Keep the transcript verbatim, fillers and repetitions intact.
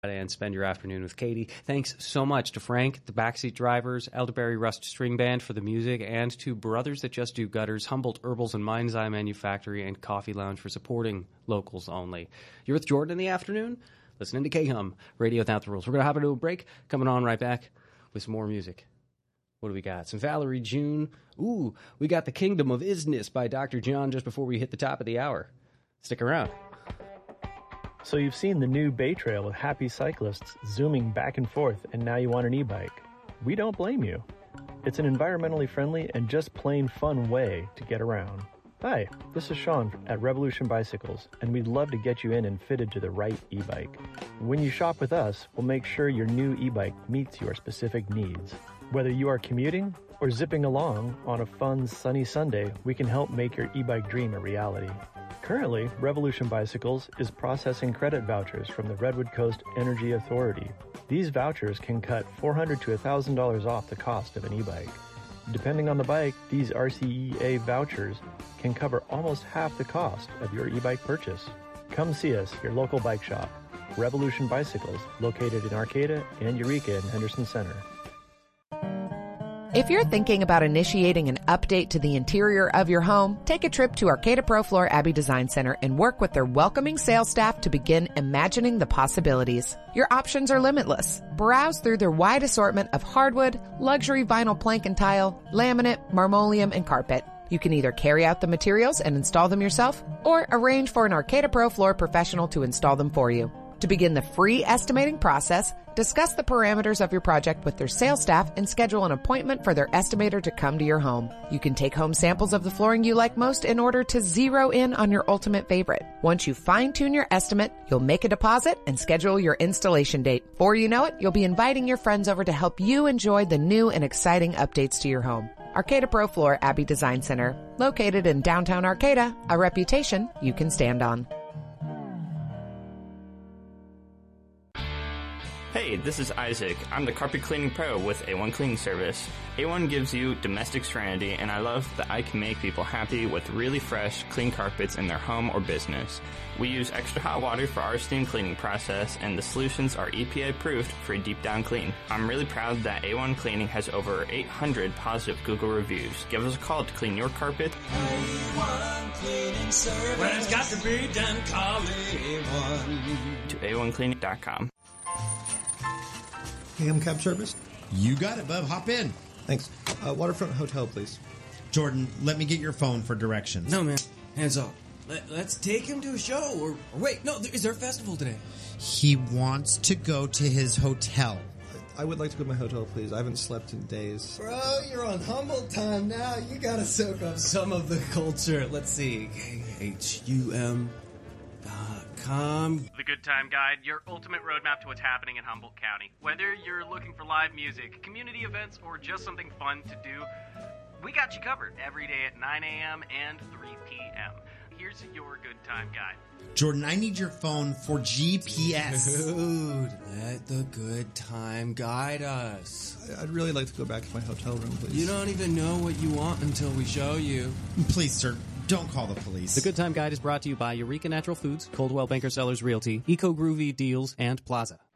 and spend your afternoon with Katie. Thanks so much to Frank, the Backseat Drivers, Elderberry Rust String Band for the music, and to Brothers That Just Do Gutters, Humboldt Herbals and Mind's Eye Manufactory, and Coffee Lounge for supporting locals only. You're with Jordan in the afternoon, listening to K-Hum, Radio Without the Rules. We're going to hop into a break, coming on right back with some more music. What do we got? Some Valerie June. Ooh, we got The Kingdom of Isness by Doctor John just before we hit the top of the hour. Stick around. So you've seen the new Bay Trail with happy cyclists zooming back and forth, and now you want an e-bike. We don't blame you. It's an environmentally friendly and just plain fun way to get around. Hi, this is Sean at Revolution Bicycles, and we'd love to get you in and fitted to the right e-bike. When you shop with us, we'll make sure your new e-bike meets your specific needs. Whether you are commuting or zipping along on a fun, sunny Sunday, we can help make your e-bike dream a reality. Currently, Revolution Bicycles is processing credit vouchers from the Redwood Coast Energy Authority. These vouchers can cut four hundred dollars to one thousand dollars off the cost of an e-bike. Depending on the bike, these R C E A vouchers can cover almost half the cost of your e-bike purchase. Come see us, your local bike shop. Revolution Bicycles, located in Arcata and Eureka in Henderson Center. If you're thinking about initiating an update to the interior of your home, take a trip to Arcata Pro Floor Abbey Design Center and work with their welcoming sales staff to begin imagining the possibilities. Your options are limitless. Browse through their wide assortment of hardwood, luxury vinyl plank and tile, laminate, marmoleum, and carpet. You can either carry out the materials and install them yourself, or arrange for an Arcata Pro Floor professional to install them for you. To begin the free estimating process, discuss the parameters of your project with their sales staff and schedule an appointment for their estimator to come to your home. You can take home samples of the flooring you like most in order to zero in on your ultimate favorite. Once you fine-tune your estimate, you'll make a deposit and schedule your installation date. Before you know it, you'll be inviting your friends over to help you enjoy the new and exciting updates to your home. Arcata Pro Floor Abbey Design Center, located in downtown Arcata, a reputation you can stand on. Hey, this is Isaac. I'm the carpet cleaning pro with A one Cleaning Service. A one gives you domestic serenity, and I love that I can make people happy with really fresh, clean carpets in their home or business. We use extra hot water for our steam cleaning process, and the solutions are E P A approved for a deep down clean. I'm really proud that A one Cleaning has over eight hundred positive Google reviews. Give us a call to clean your carpet. A one Cleaning Service. When it's got to be done, call A one. To A one cleaning dot com. K-Hum Cab Service? You got it, bub. Hop in. Thanks. Uh, Waterfront Hotel, please. Jordan, let me get your phone for directions. No, man. Hands up. Let, let's take him to a show. Or, or wait, no, is there a festival today? He wants to go to his hotel. I would like to go to my hotel, please. I haven't slept in days. Bro, you're on Humboldt time now. You gotta soak up some of the culture. Let's see. K H U M dot com. The Good Time Guide, your ultimate roadmap to what's happening in Humboldt County. Whether you're looking for live music, community events, or just something fun to do, we got you covered every day at nine a.m. and three p.m. Here's your Good Time Guide. Jordan, I need your phone for G P S. Dude, let the Good Time guide us. I'd really like to go back to my hotel room, please. You don't even know what you want until we show you. Please, sir, don't call the police. The Good Time Guide is brought to you by Eureka Natural Foods, Coldwell Banker Sellers Realty, Eco Groovy Deals, and Plaza.